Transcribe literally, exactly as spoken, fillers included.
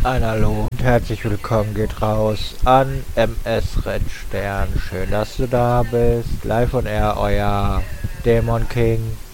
Ein Hallo und herzlich willkommen geht raus an M S Red Stern. Schön, dass du da bist. Live on Air, euer Dämon King.